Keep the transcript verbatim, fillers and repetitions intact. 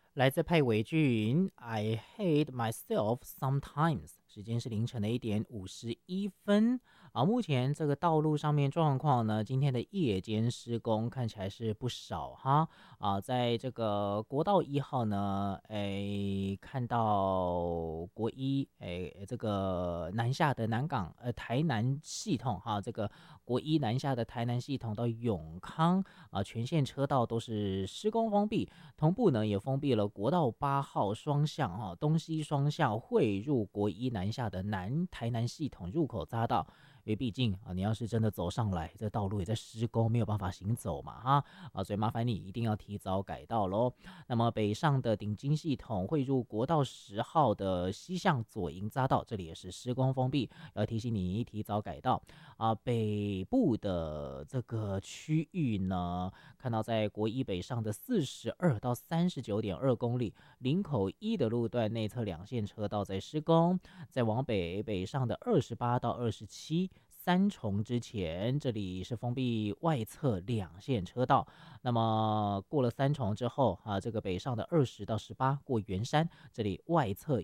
来自佩伟俊，I hate myself sometimes。时间是凌晨的一点五十一分啊。目前这个道路上面状况呢，今天的夜间施工看起来是不少哈啊。在这个国道一号呢，诶，看到国一诶，这个南下的南港呃台南系统哈，这个国一南下的台南系统到永康啊，全线车道都是施工封闭。同步呢也封闭了国道八号双向哈、东西双向汇入国一南下的南台南系统入口匝道，因为毕竟啊你要是真的走上来，这道路也在施工，没有办法行走嘛哈啊，所以麻烦你一定要提早改道喽。那么北上的顶金系统汇入国道十号的西向左营匝道，这里也是施工封闭，要提醒你提早改道啊。北部的这个区域呢，看到在国一北上的四十二到三十九点二公里，林口一的路段内侧两线车道在施工，在往北北上的二十八到二十七。三重之前，这里是封闭外侧两线车道。那么过了三重之后啊，这个北上的二十到十八过圆山，这里外侧